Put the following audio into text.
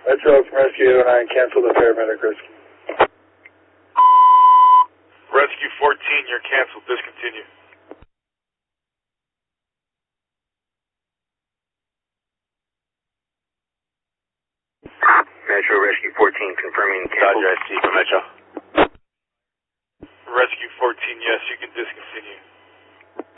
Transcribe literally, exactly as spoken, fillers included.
Metro from Rescue eight oh nine, cancel the paramedic risk. Rescue fourteen, you're canceled. Discontinue. Metro Rescue fourteen, confirming cancel. Dodger S C for Metro. Rescue fourteen, yes, you can discontinue.